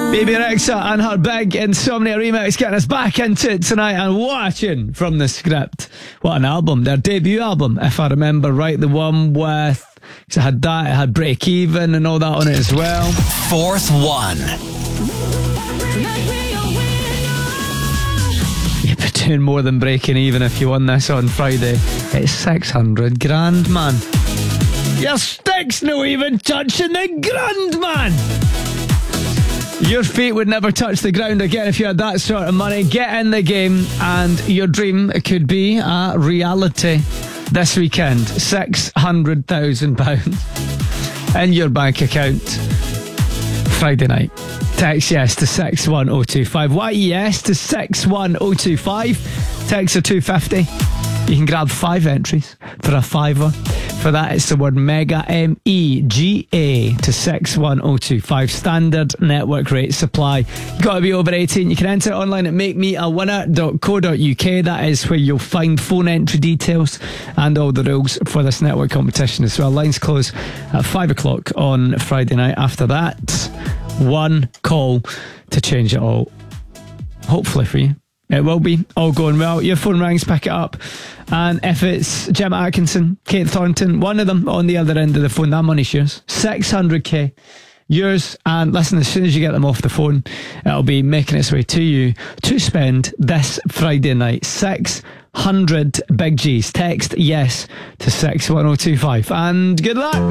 Baby Rexha and her big Insomnia remix getting us back into it tonight, and watching from the Script. What an album, their debut album, if I remember right, the one with, because it had that, it had Break Even and all that on it as well. Fourth one. You'd be doing more than breaking even if you won this on Friday. It's 600 grand, man. Your stick's no even touching the ground, man. Your feet would never touch the ground again if you had that sort of money. Get in the game and your dream could be a reality. This weekend, £600,000 in your bank account. Friday night. Text yes to 61025. Why yes to 61025? Text are 250. You can grab 5 entries for a fiver. For that, it's the word MEGA, MEGA, to 61025. Standard network rate supply. You've got to be over 18. You can enter online at makemeawinner.co.uk. That is where you'll find phone entry details and all the rules for this network competition as well. Lines close at 5 o'clock on Friday night. After that, one call to change it all. Hopefully for you. It will be all going well. Your phone rings, pick it up. And if it's Jim Atkinson, Kate Thornton, one of them on the other end of the phone, that money's yours. 600k. Yours. And listen, as soon as you get them off the phone, it'll be making its way to you to spend this Friday night. 600 big G's. Text yes to 61025. And good luck.